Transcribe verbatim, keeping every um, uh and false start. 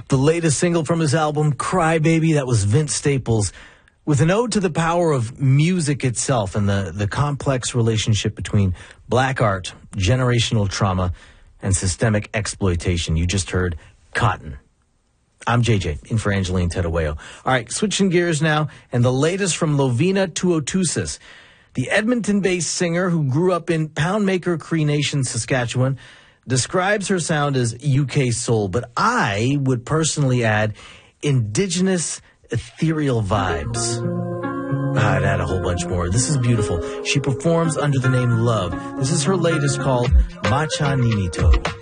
The latest single from his album, Cry Baby, that was Vince Staples, with an ode to the power of music itself and the, the complex relationship between black art, generational trauma, and systemic exploitation. You just heard Cotton. I'm J J, in for Angeline Tedoeo. All right, switching gears now, and the latest from Lovina Tuotussis, the Edmonton-based singer who grew up in Poundmaker Cree Nation, Saskatchewan, describes her sound as U K soul, but I would personally add indigenous ethereal vibes. I'd add a whole bunch more. This is beautiful. She performs under the name Love. This is her latest called Macha Ninito.